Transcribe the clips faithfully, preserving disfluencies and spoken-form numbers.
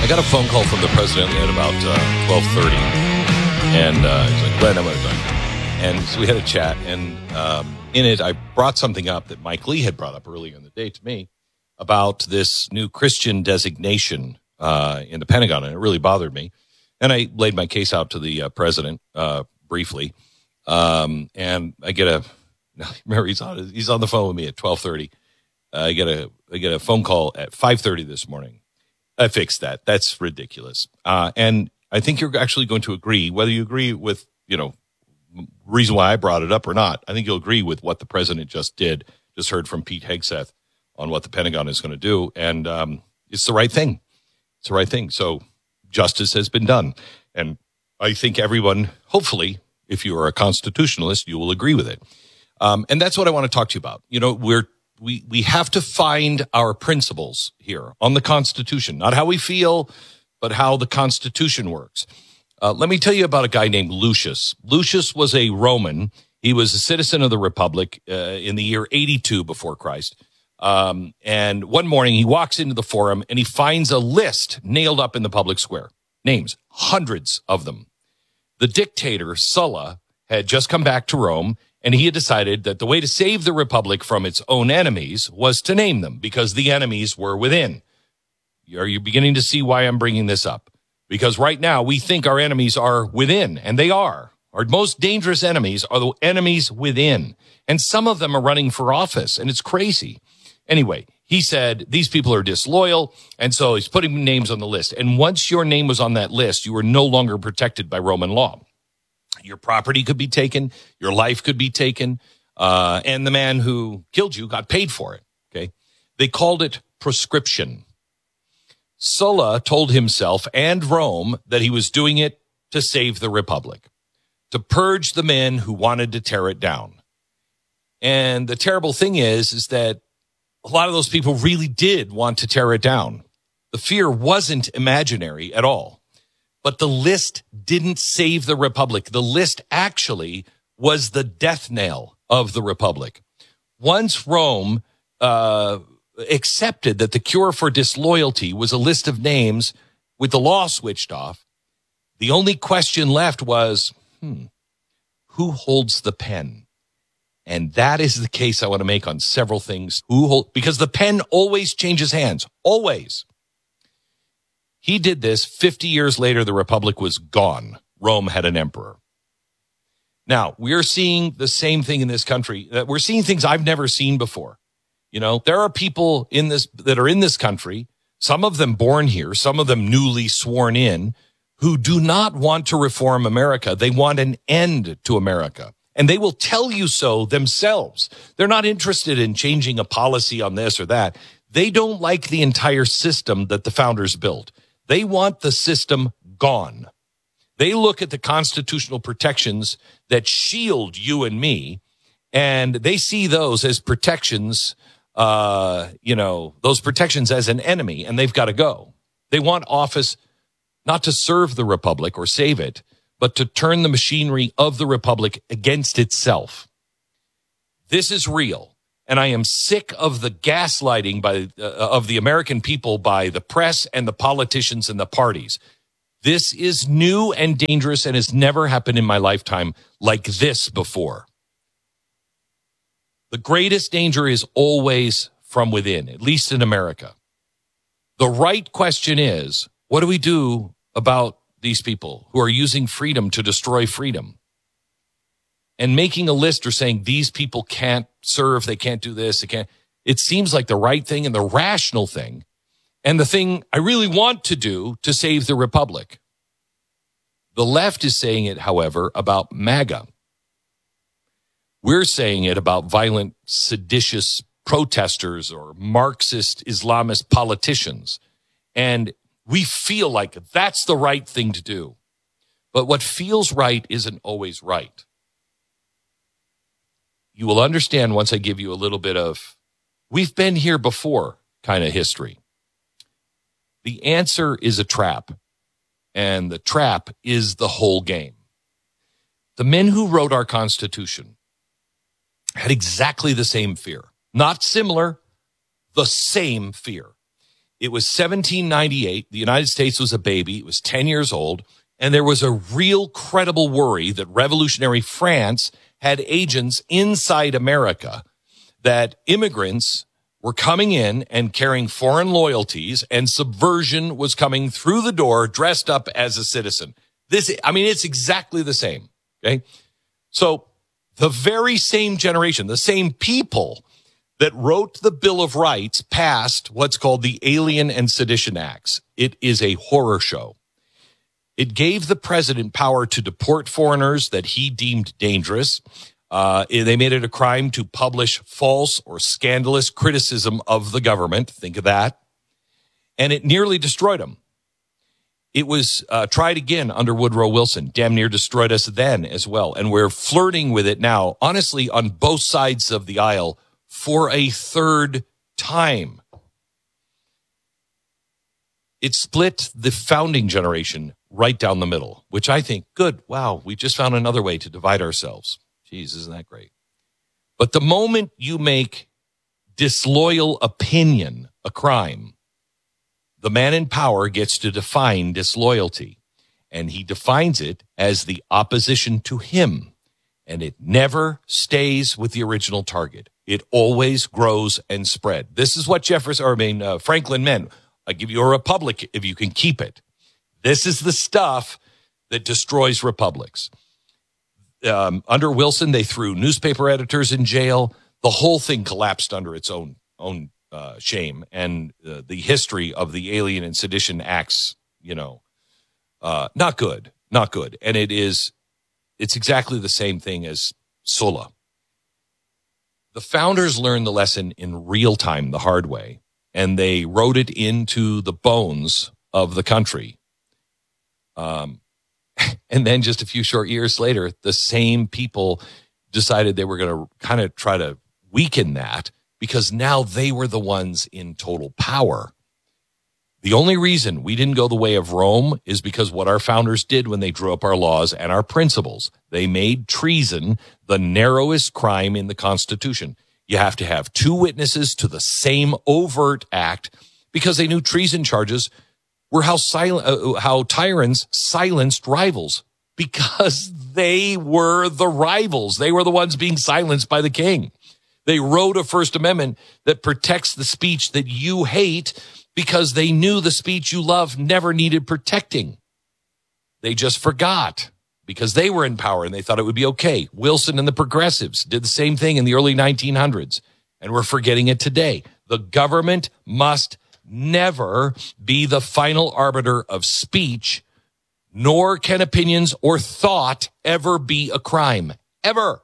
got a phone call from the president at about uh, twelve thirty, and uh, he's like, Glenn, I'm going to talk. And so we had a chat, and um, in it, I brought something up that Mike Lee had brought up earlier in the day to me about this new Christian designation uh, in the Pentagon, and it really bothered me. And I laid my case out to the uh, president uh, briefly, um, and I get a remember he's on he's on the phone with me at twelve thirty. Uh, I get a I get a phone call at five thirty this morning. I fixed that. That's ridiculous. Uh, and I think you're actually going to agree, whether you agree with, you know, reason why I brought it up or not. I think you'll agree with what the president just did. Just heard from Pete Hegseth on what the Pentagon is going to do. And um, it's the right thing. It's the right thing. So justice has been done. And I think everyone, hopefully, if you are a constitutionalist, you will agree with it. Um, and that's what I want to talk to you about. You know, we're We we have to find our principles here on the Constitution, not how we feel, but how the Constitution works. Uh, let me tell you about a guy named Lucius. Lucius was a Roman. He was a citizen of the Republic uh, in the year eighty-two before Christ. Um, and one morning he walks into the forum and he finds a list nailed up in the public square. Names, hundreds of them. The dictator, Sulla, had just come back to Rome, and he had decided that the way to save the Republic from its own enemies was to name them, because the enemies were within. Are you beginning to see why I'm bringing this up? Because right now we think our enemies are within, and they are. Our most dangerous enemies are the enemies within. And some of them are running for office, and it's crazy. Anyway, he said these people are disloyal, and so he's putting names on the list. And once your name was on that list, you were no longer protected by Roman law. Your property could be taken, your life could be taken, uh, and the man who killed you got paid for it, okay? They called it proscription. Sulla told himself and Rome that he was doing it to save the Republic, to purge the men who wanted to tear it down. And the terrible thing is, is that a lot of those people really did want to tear it down. The fear wasn't imaginary at all. But the list didn't save the Republic. The list actually was the death knell of the Republic. Once Rome uh, accepted that the cure for disloyalty was a list of names with the law switched off, the only question left was, hmm, who holds the pen? And that is the case I want to make on several things. Who hold, because the pen always changes hands, always. He did this. fifty years later, the Republic was gone. Rome had an emperor. Now, we're seeing the same thing in this country. We're seeing things I've never seen before. You know, there are people in this that are in this country, some of them born here, some of them newly sworn in, who do not want to reform America. They want an end to America. And they will tell you so themselves. They're not interested in changing a policy on this or that. They don't like the entire system that the founders built. They want the system gone. They look at the constitutional protections that shield you and me, and they see those as protections, uh, you know, those protections as an enemy, and they've got to go. They want office not to serve the Republic or save it, but to turn the machinery of the Republic against itself. This is real. And I am sick of the gaslighting by uh, of the American people by the press and the politicians and the parties. This is new and dangerous and has never happened in my lifetime like this before. The greatest danger is always from within, at least in America. The right question is, what do we do about these people who are using freedom to destroy freedom? And making a list or saying these people can't serve, they can't do this, they can't. It seems like the right thing and the rational thing, and the thing I really want to do to save the Republic. The left is saying it, however, about MAGA. We're saying it about violent, seditious protesters or Marxist Islamist politicians. And we feel like that's the right thing to do. But what feels right isn't always right. You will understand once I give you a little bit of, we've been here before kind of history. The answer is a trap, and the trap is the whole game. The men who wrote our Constitution had exactly the same fear. Not similar, the same fear. It was seventeen ninety-eight. The United States was a baby. It was ten years old. And there was a real credible worry that revolutionary France had agents inside America, that immigrants were coming in and carrying foreign loyalties, and subversion was coming through the door dressed up as a citizen. This, I mean, it's exactly the same. Okay. So the very same generation, the same people that wrote the Bill of Rights passed what's called the Alien and Sedition Acts. It is a horror show. It gave the president power to deport foreigners that he deemed dangerous. Uh, they made it a crime to publish false or scandalous criticism of the government. Think of that. And it nearly destroyed them. It was uh, tried again under Woodrow Wilson, damn near destroyed us then as well. And we're flirting with it now, honestly, on both sides of the aisle for a third time. It split the founding generation right down the middle, which I think, good, wow, we just found another way to divide ourselves. Jeez, isn't that great? But the moment you make disloyal opinion a crime, the man in power gets to define disloyalty, and he defines it as the opposition to him, and it never stays with the original target. It always grows and spread. This is what Jefferson, or I mean, uh, Franklin meant. I give you a republic if you can keep it. This is the stuff that destroys republics. Um, under Wilson, they threw newspaper editors in jail. The whole thing collapsed under its own own uh, shame. And uh, the history of the Alien and Sedition Acts, you know, uh, not good, not good. And it is, it's exactly the same thing as Sulla. The founders learned the lesson in real time, the hard way, and they wrote it into the bones of the country. Um, and then just a few short years later, the same people decided they were going to kind of try to weaken that because now they were the ones in total power. The only reason we didn't go the way of Rome is because what our founders did when they drew up our laws and our principles. They made treason the narrowest crime in the Constitution. You have to have two witnesses to the same overt act because they knew treason charges were how silent, uh, how tyrants silenced rivals because they were the rivals. They were the ones being silenced by the king. They wrote a First Amendment that protects the speech that you hate because they knew the speech you love never needed protecting. They just forgot because they were in power and they thought it would be okay. Wilson and the progressives did the same thing in the early nineteen hundreds, and we're forgetting it today. The government must never be the final arbiter of speech, nor can opinions or thought ever be a crime. Ever.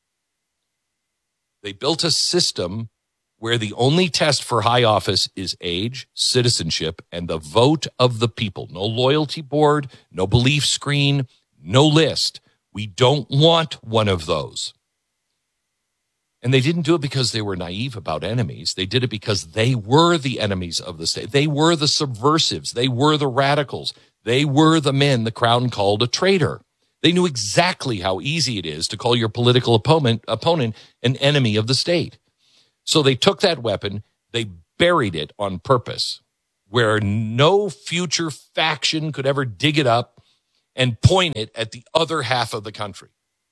They built a system where the only test for high office is age, citizenship, and the vote of the people. No loyalty board, no belief screen, no list. We don't want one of those. And they didn't do it because they were naive about enemies. They did it because they were the enemies of the state. They were the subversives. They were the radicals. They were the men the Crown called a traitor. They knew exactly how easy it is to call your political opponent, opponent an enemy of the state. So they took that weapon, they buried it on purpose, where no future faction could ever dig it up and point it at the other half of the country.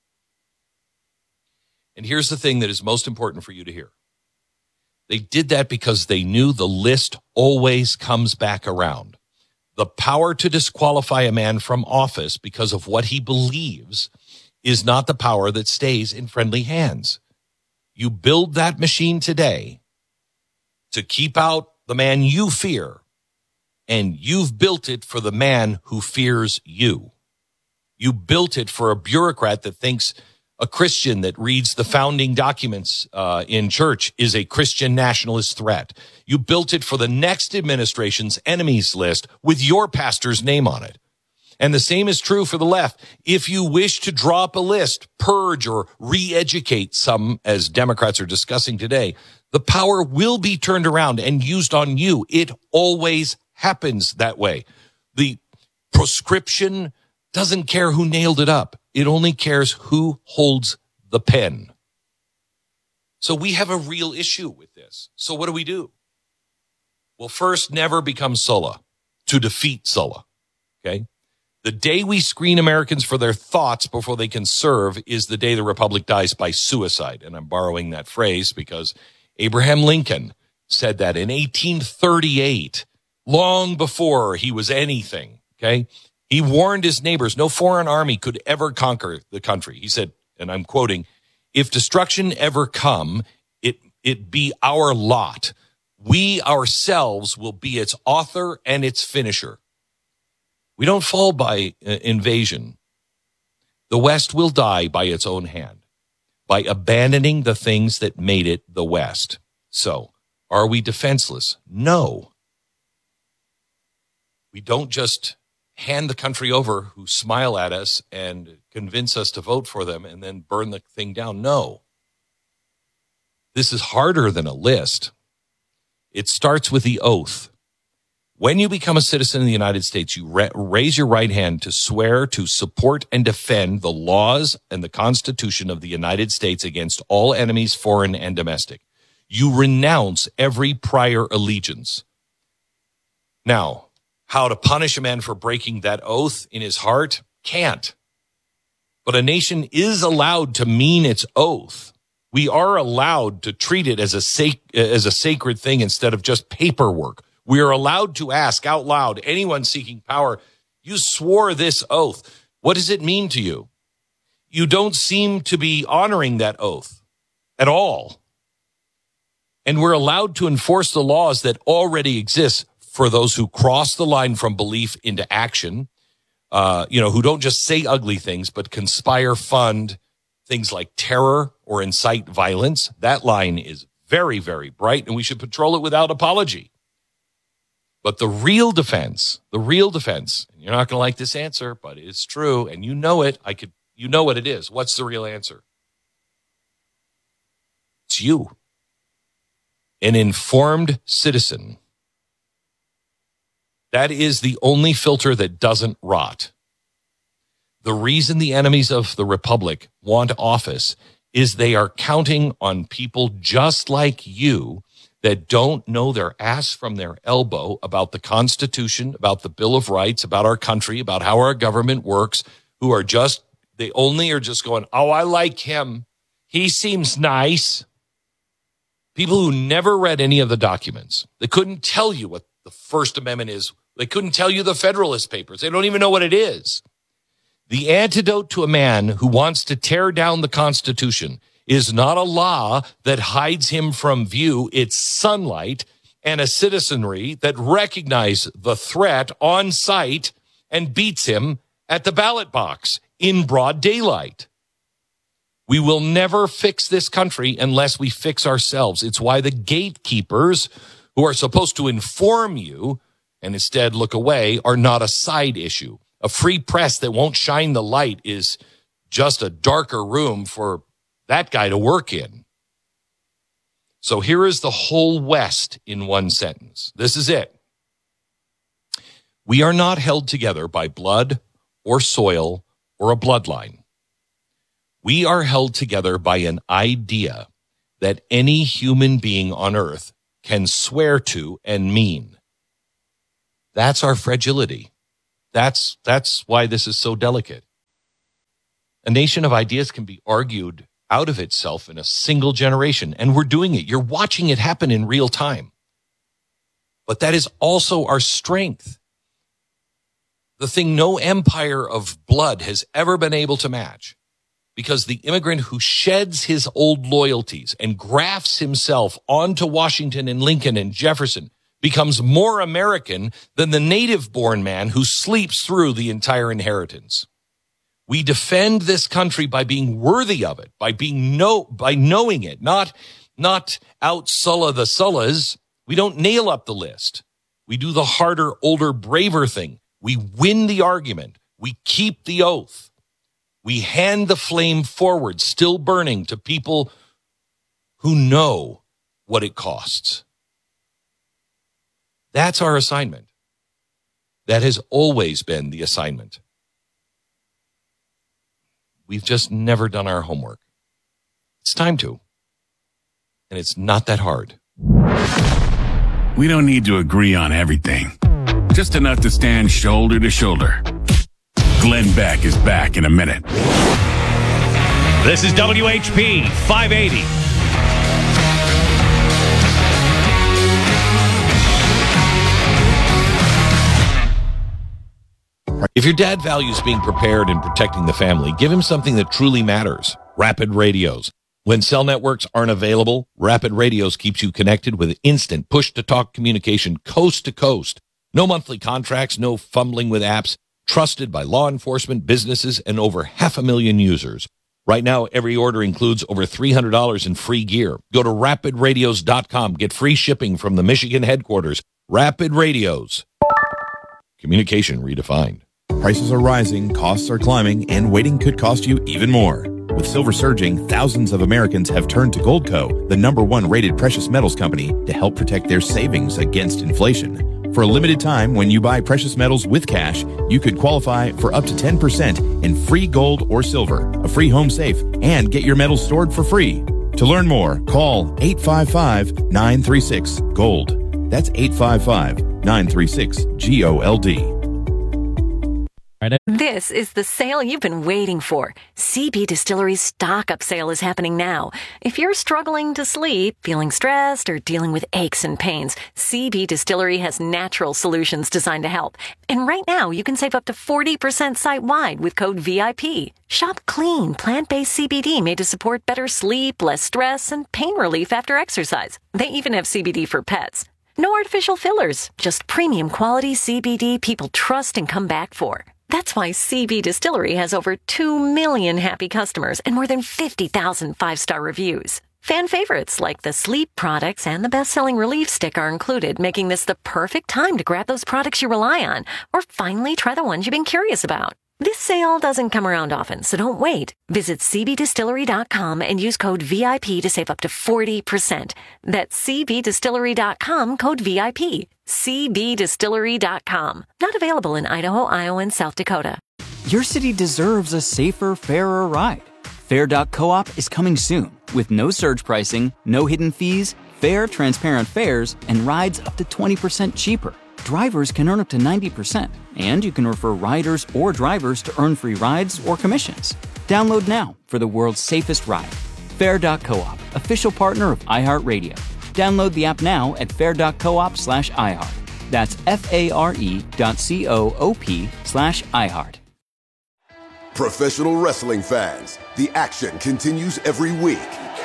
And here's the thing that is most important for you to hear. They did that because they knew the list always comes back around. The power to disqualify a man from office because of what he believes is not the power that stays in friendly hands. You build that machine today to keep out the man you fear, and you've built it for the man who fears you. You built it for a bureaucrat that thinks a Christian that reads the founding documents uh, in church is a Christian nationalist threat. You built it for the next administration's enemies list with your pastor's name on it. And the same is true for the left. If you wish to draw up a list, purge or re-educate some, as Democrats are discussing today, the power will be turned around and used on you. It always happens that way. The proscription doesn't care who nailed it up. It only cares who holds the pen. So we have a real issue with this. So what do we do? will first never become Sulla to defeat Sulla. Okay? The day we screen Americans for their thoughts before they can serve is the day the republic dies by suicide. And I'm borrowing that phrase because Abraham Lincoln said that in eighteen thirty-eight, long before he was anything. Okay? He warned his neighbors no foreign army could ever conquer the country. He said, and I'm quoting, "If destruction ever come, it it be our lot. We ourselves will be its author and its finisher." We don't fall by uh, invasion. The West will die by its own hand, by abandoning the things that made it the West. So, are we defenseless? No. We don't just hand the country over who smile at us and convince us to vote for them and then burn the thing down. No. This is harder than a list. It starts with the oath. When you become a citizen of the United States, you ra- raise your right hand to swear to support and defend the laws and the Constitution of the United States against all enemies, foreign and domestic. You renounce every prior allegiance. Now, how to punish a man for breaking that oath in his heart? Can't. But a nation is allowed to mean its oath. We are allowed to treat it as a sac- as a sacred thing instead of just paperwork. We are allowed to ask out loud, anyone seeking power, you swore this oath. What does it mean to you? You don't seem to be honoring that oath at all. And we're allowed to enforce the laws that already exist for those who cross the line from belief into action, uh, you know, who don't just say ugly things, but conspire, fund things like terror or incite violence. That line is very, very bright, and we should patrol it without apology. But the real defense, the real defense, and you're not going to like this answer, but it's true, and you know it. I could, you know what it is. What's the real answer? It's you, an informed citizen. That is the only filter that doesn't rot. The reason the enemies of the republic want office is they are counting on people just like you that don't know their ass from their elbow about the Constitution, about the Bill of Rights, about our country, about how our government works, who are just, they only are just going, oh, I like him. He seems nice. People who never read any of the documents. They couldn't tell you what the First Amendment is. They couldn't tell you the Federalist Papers. They don't even know what it is. The antidote to a man who wants to tear down the Constitution is not a law that hides him from view. It's sunlight and a citizenry that recognize the threat on sight and beats him at the ballot box in broad daylight. We will never fix this country unless we fix ourselves. It's why the gatekeepers who are supposed to inform you and instead look away are not a side issue. A free press that won't shine the light is just a darker room for that guy to work in. So here is the whole West in one sentence. This is it. We are not held together by blood or soil or a bloodline. We are held together by an idea that any human being on earth can swear to and mean. That's our fragility. That's, that's why this is so delicate. A nation of ideas can be argued out of itself in a single generation, and we're doing it. You're watching it happen in real time. But that is also our strength. The thing no empire of blood has ever been able to match, because the immigrant who sheds his old loyalties and grafts himself onto Washington and Lincoln and Jefferson becomes more American than the native-born man who sleeps through the entire inheritance. We defend this country by being worthy of it, by being know, by knowing it, not, not out Sulla the Sullas. We don't nail up the list. We do the harder, older, braver thing. We win the argument. We keep the oath. We hand the flame forward, still burning, to people who know what it costs. That's our assignment. That has always been the assignment. We've just never done our homework. It's time to. And it's not that hard. We don't need to agree on everything. Just enough to stand shoulder to shoulder. Glenn Beck is back in a minute. This is W H P five eighty. If your dad values being prepared and protecting the family, give him something that truly matters. Rapid Radios. When cell networks aren't available, Rapid Radios keeps you connected with instant push-to-talk communication coast to coast. No monthly contracts, no fumbling with apps. Trusted by law enforcement, businesses, and over half a million users. Right now, every order includes over three hundred dollars in free gear. Go to rapid radios dot com. Get free shipping from the Michigan headquarters. Rapid Radios. Communication redefined. Prices are rising, costs are climbing, and waiting could cost you even more. With silver surging, thousands of Americans have turned to Goldco, the number one rated precious metals company, to help protect their savings against inflation. For a limited time, when you buy precious metals with cash, you could qualify for up to ten percent in free gold or silver, a free home safe, and get your metals stored for free. To learn more, call eight five five, nine three six, GOLD. That's eight five five, nine three six, G O L D. This is the sale you've been waiting for. C B Distillery's stock up sale is happening now. If you're struggling to sleep, feeling stressed, or dealing with aches and pains, C B Distillery has natural solutions designed to help. And right now, you can save up to forty percent site-wide with code V I P. Shop clean, plant-based C B D made to support better sleep, less stress, and pain relief after exercise. They even have C B D for pets. No artificial fillers, just premium quality C B D people trust and come back for. That's why C B Distillery has over two million happy customers and more than fifty thousand five-star reviews. Fan favorites like the sleep products and the best-selling relief stick are included, making this the perfect time to grab those products you rely on or finally try the ones you've been curious about. This sale doesn't come around often, so don't wait. Visit c b distillery dot com and use code V I P to save up to forty percent. That's c b distillery dot com, code V I P. c b distillery dot com. Not available in Idaho, Iowa, and South Dakota. Your city deserves a safer, fairer ride. Fair dot coop is coming soon with no surge pricing, no hidden fees, fair, transparent fares, and rides up to twenty percent cheaper. Drivers can earn up to ninety percent, and you can refer riders or drivers to earn free rides or commissions. Download now for the world's safest ride. Fair dot coop, official partner of iHeartRadio. Download the app now at fair dot coop slash iHeart. That's F-A-R-E dot C-O-O-P slash iHeart. Professional wrestling fans, the action continues every week.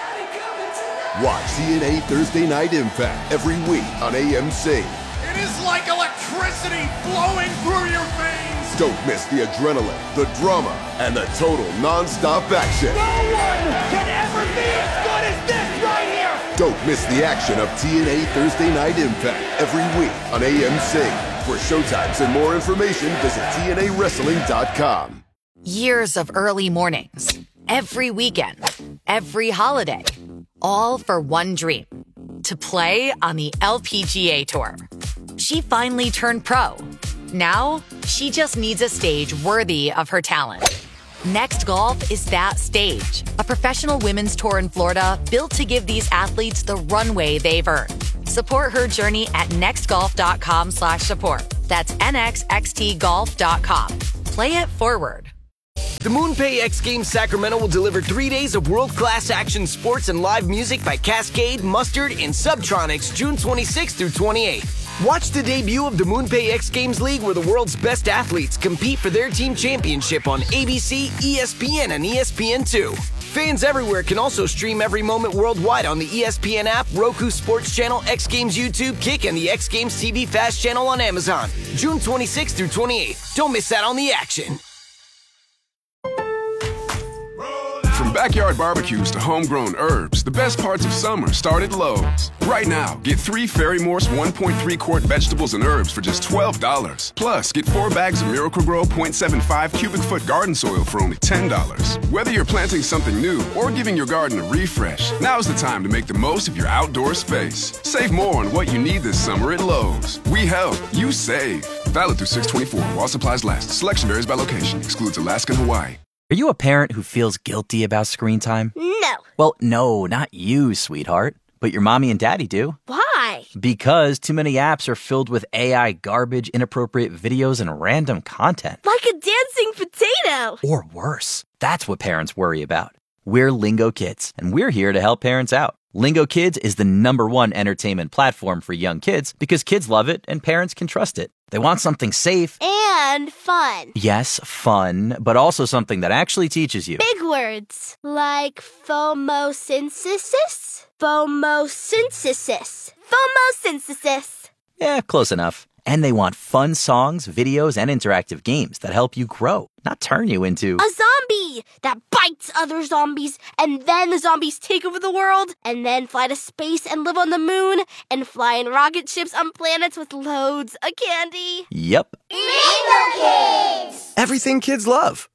Watch T N A Thursday Night Impact every week on A M C. It is like electricity flowing through your veins. Don't miss the adrenaline, the drama, and the total non-stop action. No one can ever be as good as this right here. Don't miss the action of T N A Thursday Night Impact every week on A M C. For showtimes and more information, visit T N A wrestling dot com. Years of early mornings, every weekend, every holiday, all for one dream, to play on the L P G A Tour. She finally turned pro. Now, she just needs a stage worthy of her talent. Next Golf is that stage, a professional women's tour in Florida built to give these athletes the runway they've earned. Support her journey at next golf dot com slash support. That's N X X T golf dot com. Play it forward. The MoonPay X Games Sacramento will deliver three days of world-class action sports and live music by Cascade, Mustard, and Subtronics June twenty-sixth through twenty-eighth. Watch the debut of the MoonPay X Games League, where the world's best athletes compete for their team championship on A B C, E S P N, and E S P N two. Fans everywhere can also stream every moment worldwide on the E S P N app, Roku Sports Channel, X Games YouTube, Kick, and the X Games T V Fast Channel on Amazon. June twenty-sixth through twenty-eighth. Don't miss out on the action. From backyard barbecues to homegrown herbs, the best parts of summer start at Lowe's. Right now, get three Ferry-Morse one point three quart vegetables and herbs for just twelve dollars. Plus, get four bags of Miracle-Gro point seven five cubic foot garden soil for only ten dollars. Whether you're planting something new or giving your garden a refresh, now's the time to make the most of your outdoor space. Save more on what you need this summer at Lowe's. We help, you save. Valid through six twenty-four while supplies last. Selection varies by location. Excludes Alaska and Hawaii. Are you a parent who feels guilty about screen time? No. Well, no, not you, sweetheart. But your mommy and daddy do. Why? Why? Because too many apps are filled with A I garbage, inappropriate videos, and random content. Like a dancing potato. Or worse. That's what parents worry about. We're Lingo Kids, and we're here to help parents out. Lingo Kids is the number one entertainment platform for young kids because kids love it and parents can trust it. They want something safe. And fun. Yes, fun, but also something that actually teaches you. Big words like phomosynthesis. Phomosynthesis. Phomosynthesis. Yeah, close enough. And they want fun songs, videos, and interactive games that help you grow, not turn you into a zombie that bites other zombies, and then the zombies take over the world, and then fly to space and live on the moon, and fly in rocket ships on planets with loads of candy. Yep. Lingo Kids! Everything kids love.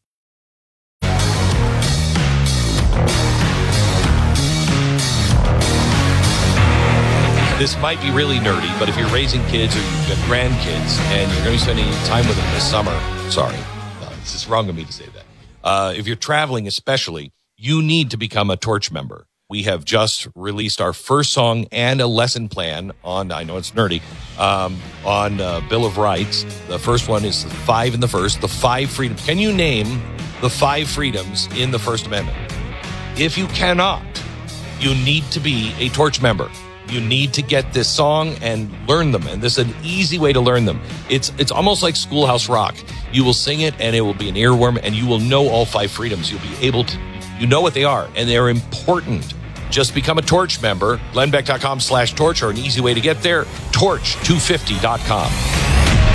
This might be really nerdy, but if you're raising kids or you've got grandkids and you're going to be spending time with them this summer, sorry, uh, this is wrong of me to say that. Uh, if you're traveling especially, you need to become a Torch member. We have just released our first song and a lesson plan on, I know it's nerdy, um, on uh, Bill of Rights. The first one is the five in the first, the five freedoms. Can you name the five freedoms in the First Amendment? If you cannot, you need to be a Torch member. You need to get this song and learn them. And this is an easy way to learn them. It's it's almost like Schoolhouse Rock. You will sing it and it will be an earworm and you will know all five freedoms. You'll be able to, you know what they are and they're important. Just become a Torch member. Glenn Beck dot com slash torch or an easy way to get there, torch two fifty dot com.